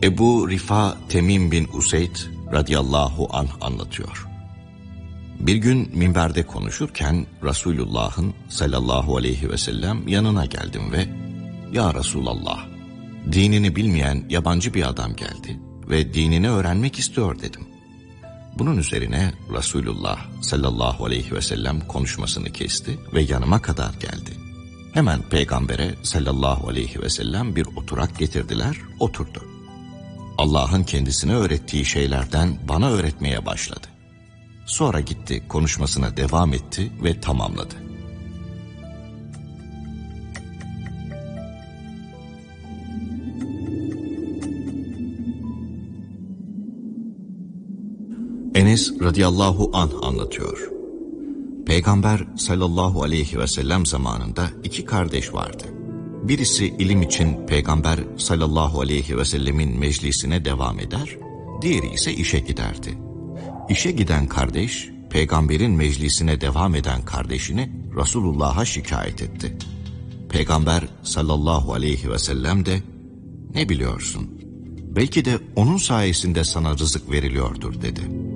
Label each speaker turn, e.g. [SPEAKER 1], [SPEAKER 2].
[SPEAKER 1] Ebu Rifa Temim bin Useyd radıyallahu anh anlatıyor. Bir gün minberde konuşurken Resulullah'ın sallallahu aleyhi ve sellem yanına geldim ve "Ya Resulallah, dinini bilmeyen yabancı bir adam geldi ve dinini öğrenmek istiyor" dedim. Bunun üzerine Resulullah sallallahu aleyhi ve sellem konuşmasını kesti ve yanıma kadar geldi. Hemen Peygamber'e sallallahu aleyhi ve sellem bir oturak getirdiler, oturdu. Allah'ın kendisine öğrettiği şeylerden bana öğretmeye başladı. Sonra gitti, konuşmasına devam etti ve tamamladı. Enes radıyallahu anh anlatıyor. Peygamber sallallahu aleyhi ve sellem zamanında iki kardeş vardı. Birisi ilim için Peygamber sallallahu aleyhi ve sellemin meclisine devam eder, diğeri ise işe giderdi. İşe giden kardeş, Peygamberin meclisine devam eden kardeşini Resulullah'a şikayet etti. Peygamber sallallahu aleyhi ve sellem de, "Ne biliyorsun? Belki de onun sayesinde sana rızık veriliyordur" dedi.